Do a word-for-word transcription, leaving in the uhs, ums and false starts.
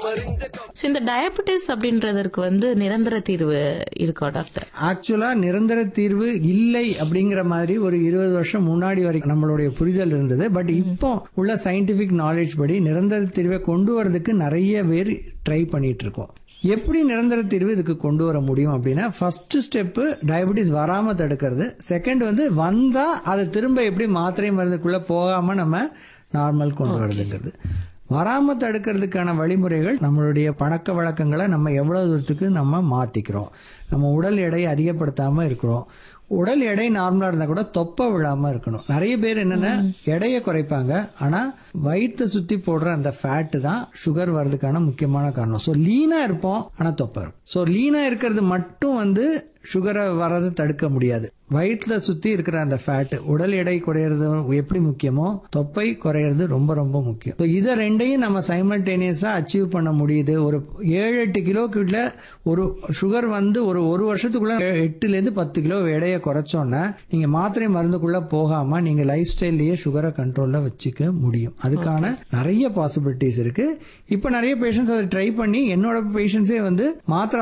So, இந்த diabetes அப்படின்றதற்கு வந்து நிரந்தர தீர்வு இருக்கா டாக்டர்? ஆக்சுவலா நிரந்தர தீர்வு இல்லை அப்படிங்கிற மாதிரி ஒரு இருபது வருஷம் முன்னாடி வரைக்கும் நம்மளுடைய புரிதல் இருந்தது. பட் இப்போ உள்ள சயின்டிபிக் நாலேஜ் படி நிரந்தர தீர்வை கொண்டு வரதுக்கு நிறைய பேர் ட்ரை பண்ணிட்டு இருக்கோம். எப்படி நிரந்தர தீர்வு இதுக்கு கொண்டு வர முடியும் அப்படின்னா, ஃபர்ஸ்ட் ஸ்டெப் டயபெட்டிஸ் வராம தடுக்கிறது. செகண்ட் வந்து வந்தா அதை திரும்ப எப்படி மாத்திரை மருந்துக்குள்ள போகாம நம்ம நார்மல் கொண்டு வரதுங்கிறது. வராம தடுக்கிறதுக்கான வழிமுறைகள் நம்மளுடைய பழக்க வழக்கங்களை நம்ம எவ்வளவு தூரத்துக்கு நம்ம மாத்திக்கிறோம், நம்ம உடல் எடையை அதிகப்படுத்தாம இருக்கிறோம். உடல் எடை நார்மலா இருந்தா கூட தொப்பை விழாம இருக்கணும். நிறைய பேர் என்னன்னா எடையை குறைப்பாங்க, ஆனா வயிற்றை சுத்தி போடுற அந்த ஃபேட் தான் சுகர் வர்றதுக்கான முக்கியமான காரணம். சோ லீனா இருப்போம் ஆனா தொப்பை இருக்கும். சோ லீனா இருக்கிறது மட்டும் வந்து சுகரை வர்றது தடுக்க முடியாது. வயிற்றுல சுத்தி இருக்கிற அந்த ஃபேட், உடல் எடை குறையிறது எப்படி முக்கியமோ தொப்பை குறையிறது ரொம்ப ரொம்ப முக்கியம். இதை ரெண்டையும் நம்ம சைமல்டேனியஸா அச்சீவ் பண்ண முடியுது. ஒரு ஏழு எட்டு கிலோக்குள்ள ஒரு சுகர் வந்து ஒரு ஒரு வருஷத்துக்குள்ள எட்டுல இருந்து பத்து கிலோ எடையை குறைச்சோன்னா நீங்க மாத்திரை மருந்துக்குள்ள போகாம நீங்க லைஃப் ஸ்டைல்லயே சுகரை கண்ட்ரோல்ல வச்சுக்க முடியும். அதுக்கான நிறைய பாசிபிலிட்டிஸ் இருக்கு. இப்ப நிறைய பேஷண்ட்ஸ் அதை ட்ரை பண்ணி, என்னோட பேஷண்ட்ஸே வந்து மாத்திரை